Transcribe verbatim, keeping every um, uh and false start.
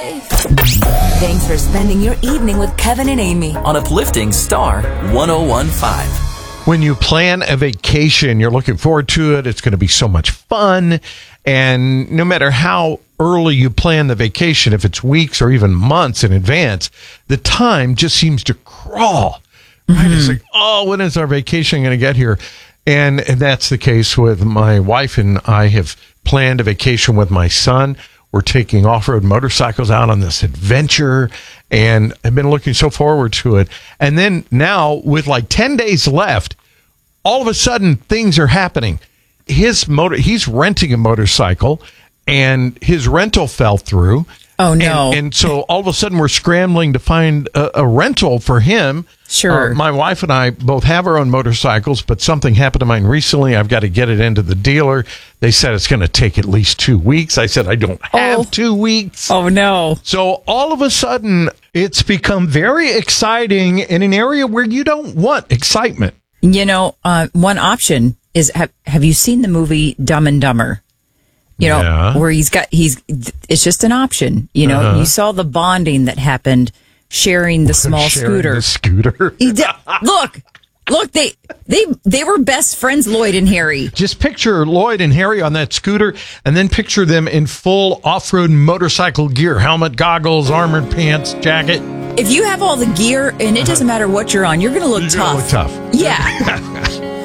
Thanks for spending your evening with Kevin and Amy on Uplifting Star one oh one point five. When you plan a vacation, you're looking forward to it. It's going to be so much fun. And no matter how early you plan the vacation, if it's weeks or even months in advance, the time just seems to crawl. Right? Mm-hmm. It's like, oh, when is our vacation going to get here? And, and that's the case with my wife, and I have planned a vacation with my son. We're taking off-road motorcycles out on this adventure, and I've been looking so forward to it. And then now, with like ten days left, all of a sudden, things are happening. His motor, he's renting a motorcycle, and his rental fell through. Oh, no. And, and so all of a sudden, we're scrambling to find a, a rental for him. Sure. Uh, my wife and I both have our own motorcycles, but something happened to mine recently. I've got to get it into the dealer. They said it's going to take at least two weeks. I said, I don't have oh. two weeks. Oh, no. So all of a sudden, it's become very exciting in an area where you don't want excitement. You know, uh, one option is, have, have you seen the movie Dumb and Dumber? You know, yeah. where he's got, he's, it's just an option. You know, uh-huh. you saw the bonding that happened sharing the small sharing scooter. The scooter. He did, look, look, they, they, they were best friends, Lloyd and Harry. Just picture Lloyd and Harry on that scooter, and then picture them in full off-road motorcycle gear, helmet, goggles, armored pants, jacket. If you have all the gear and it doesn't matter what you're on, you're going to look You're tough. gonna look tough. Yeah.